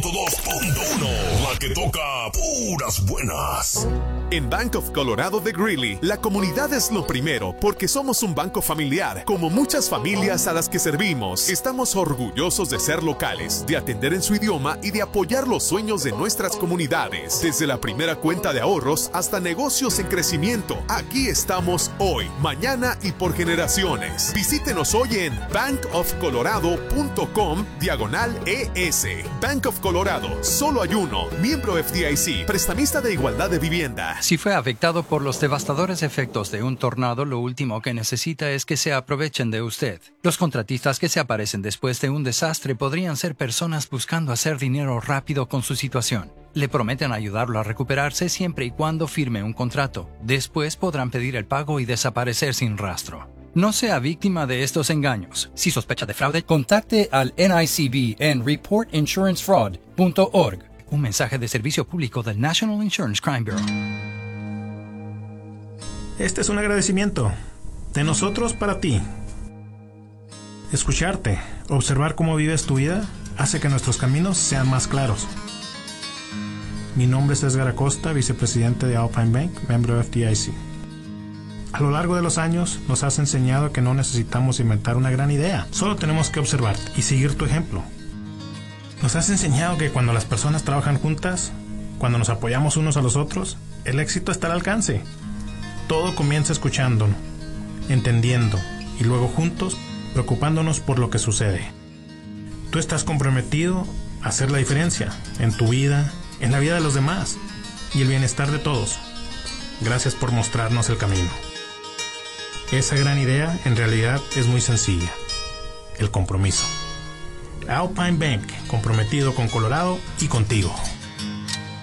102.1, la que toca puras buenas. En Bank of Colorado de Greeley, la comunidad es lo primero porque somos un banco familiar. Como muchas familias a las que servimos, estamos orgullosos de ser locales, de atender en su idioma y de apoyar los sueños de nuestras comunidades. Desde la primera cuenta de ahorros hasta negocios en crecimiento, aquí estamos hoy, mañana y por generaciones. Visítenos hoy en bankofcolorado.com/ES. Bank of Colorado, solo hay uno. Miembro FDIC, prestamista de igualdad de vivienda. Si fue afectado por los devastadores efectos de un tornado, lo último que necesita es que se aprovechen de usted. Los contratistas que se aparecen después de un desastre podrían ser personas buscando hacer dinero rápido con su situación. Le prometen ayudarlo a recuperarse siempre y cuando firme un contrato. Después podrán pedir el pago y desaparecer sin rastro. No sea víctima de estos engaños. Si sospecha de fraude, contacte al NICB en reportinsurancefraud.org. Un mensaje de servicio público del National Insurance Crime Bureau. Este es un agradecimiento de nosotros para ti. Escucharte, observar cómo vives tu vida, hace que nuestros caminos sean más claros. Mi nombre es Edgar Acosta, vicepresidente de Alpine Bank, miembro de FDIC. A lo largo de los años nos has enseñado que no necesitamos inventar una gran idea, solo tenemos que observarte y seguir tu ejemplo. Nos has enseñado que cuando las personas trabajan juntas, cuando nos apoyamos unos a los otros, el éxito está al alcance. Todo comienza escuchándonos, entendiendo y luego juntos preocupándonos por lo que sucede. Tú estás comprometido a hacer la diferencia en tu vida, en la vida de los demás y el bienestar de todos. Gracias por mostrarnos el camino. Esa gran idea en realidad es muy sencilla: el compromiso. Alpine Bank, comprometido con Colorado y contigo.